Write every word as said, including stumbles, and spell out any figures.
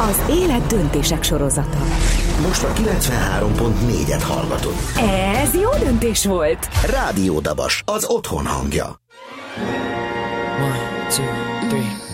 Az élet döntések sorozata. Most a kilencvenhárom pont négyet hallgatod. Ez jó döntés volt. Rádió Dabas, az otthon hangja. One, two, three.